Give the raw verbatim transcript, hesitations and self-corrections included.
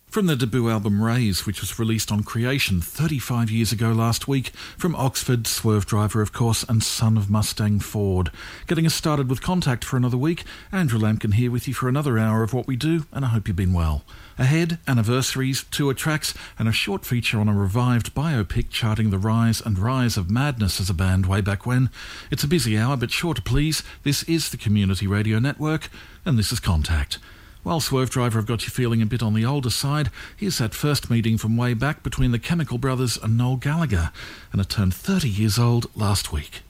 From their debut album Raise, which was released on Creation thirty-five years ago last week, from Oxford, Swervedriver of course, and son of Mustang Ford. Getting us started with Contact for another week, Andrew Lampkin here with you for another hour of what we do, and I hope you've been well. Ahead, anniversaries, tour tracks, and a short feature on a revived biopic charting the rise and rise of Madness as a band way back when. It's a busy hour, but sure to please. This is the Community Radio Network, and this is Contact. While Swervedriver have got you feeling a bit on the older side, here's that first meeting from way back between the Chemical Brothers and Noel Gallagher, and it turned thirty years old last week.